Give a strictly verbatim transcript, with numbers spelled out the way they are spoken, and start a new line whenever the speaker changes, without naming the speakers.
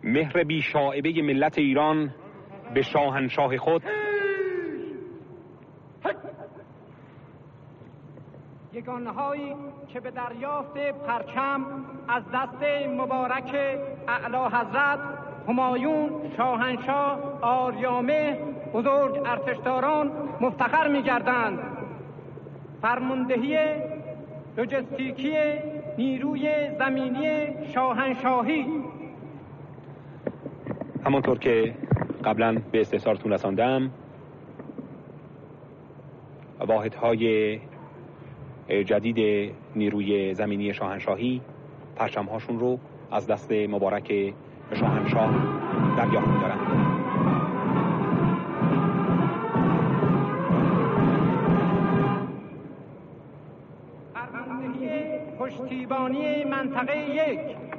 مهر بی شائبه ملت ایران به شاهنشاه خود،
یگانهایی که به دریافت پرچم از دست مبارک اعلی حضرت همایون شاهنشاه آریامهر بزرگ ارتشداران مفتخر می‌گردند. فرماندهی لوجستیکی نیروی زمینی شاهنشاهی.
همانطور که قبلا به استفسارتون رساندم، واحدهای جدید نیروی زمینی شاهنشاهی پرچم‌هاشون رو از دست مبارک شاهنشاه دریافت می‌دارند.
فرماندهی پشتیبانی منطقه یک